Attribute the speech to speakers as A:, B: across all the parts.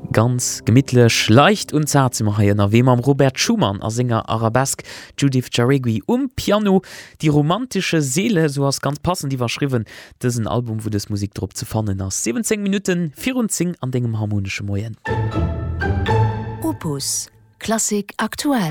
A: Ganz gemidtlech leicht und zart sind wir hier wie am Robert Schumann als Sänger Arabesk, Judith Jaregui Piano, die romantische Seele, so als ganz passend die verschrieben. Das ist ein Album, wo das Musik drauf zu finden ist. 17 Minuten 14 an dem harmonischen Moyen.
B: Opus Klassik aktuell.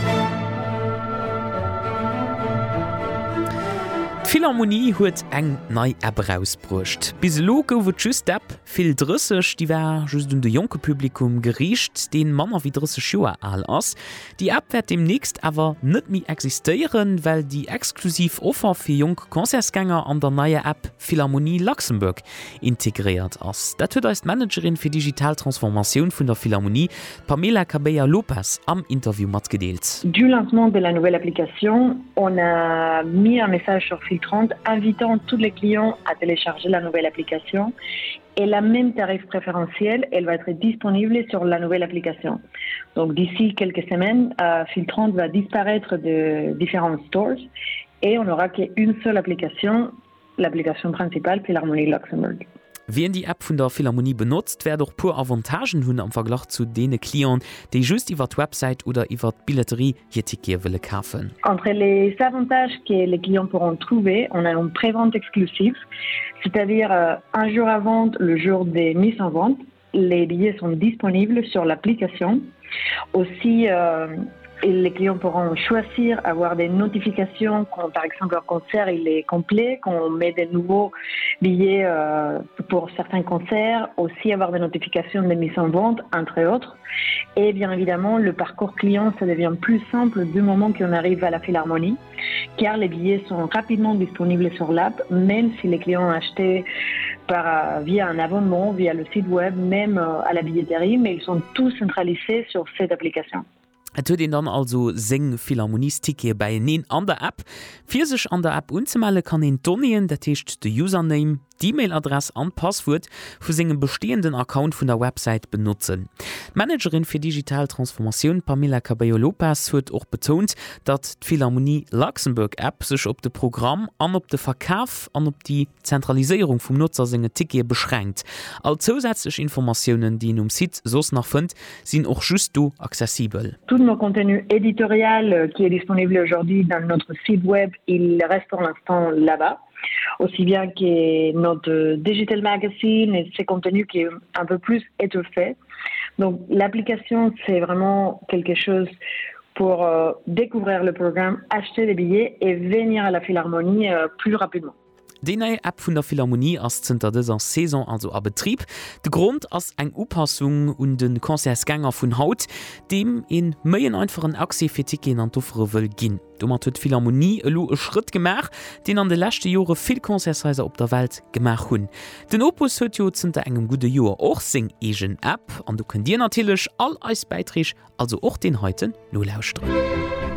A: Philharmonie huet eng nei App rausbrucht. Bis Logo wo just App viel Drüssech, die war just de junge Publikum gericht, den Manner wie Drüsse Schuhe all ass. Die App wird demnächst aber net mi existieren, weil die exklusiv Offer für jung Konzertgänger an der neue App Philharmonie Luxemburg integriert ass. Dat huet als Managerin für Digitaltransformation vun der Philharmonie Pamela Cabella Lopez am Interview matgedeelt.
C: Du lancement de la nouvelle application, on a mis un message sur Filtrand invitant tous les clients à télécharger la nouvelle application et la même tarif préférentiel, elle va être disponible sur la nouvelle application. Donc d'ici quelques semaines, Filtrand va disparaître de différents stores et on n'aura qu'une seule application, l'application principale Philharmonie Luxembourg.
A: Wenn die App von der Philharmonie benutzt, werden auch pur Avantagen hun am Vergleich zu denen Klienten, die just über die Website oder über die Billetterie hier Tickets wollen kaufen.
C: Entre les avantages que les clients pourront trouver, on a une pré-vente exclusive, c'est-à-dire un jour avant le jour des mises en vente, les billets sont disponibles sur l'application. Aussi, les clients pourront choisir avoir des notifications quand par exemple leur concert il est complet, qu'on met des nouveaux billets pour certains concerts, aussi avoir des notifications de mise en vente entre autres. Et bien évidemment le parcours client ça devient plus simple du moment qu'on arrive à la Philharmonie car les billets sont rapidement disponibles sur l'app même si les clients ont acheté via un abonnement, via le site web, même à la billetterie, mais ils sont tous centralisés sur cette application.
A: Et huet den dann also seng Philharmoniestike bei en an der App. Für sich an der App unzumelde kann en donien, dat techt de Username, die E-Mail-Adresse an Passwort für seinen bestehenden Account von der Website benutzen. Managerin für Digitaltransformation Pamela Cabello Lopez hat auch betont, dass die Philharmonie Luxemburg App sich auf das Programm, an auf den Verkauf, an auf die Zentralisierung vom Nutzer seine Ticket beschränkt. All zusätzliche Informationen, die im Site sonst noch findet, sind auch just du accessible.
C: Tout nos contenus éditorial qui est disponible aujourd'hui dans notre site web, il reste pour l'instant là-bas. Aussi bien que notre digital magazine et ses contenus qui est un peu plus étoffé. Donc l'application c'est vraiment quelque chose pour découvrir le programme, acheter des billets et venir à la Philharmonie plus rapidement.
A: Die neue App von der Philharmonie ist zinter dieser Saison also a Betrieb. Der Grund ist eine Anpassung und den Konzertgänger von Haut, dem in mehr einfachen Access für Tickets an d'offre will gehen. Damit hat die Philharmonie einen Schritt gemacht, den an den letzten Jahren viele Konzerthäuser auf der Welt gemacht haben. Den Opus hat ja zinter einem guten Jahr auch seine eigene App und du könnt dir natürlich all als Beiträge, also auch den heute, nur lauschen.